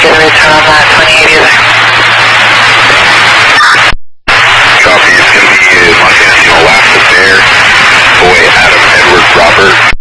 get a return on that 28 either. Copy, it's going to be Montana Lima Alaska Bear, boy Adam Edward Robert.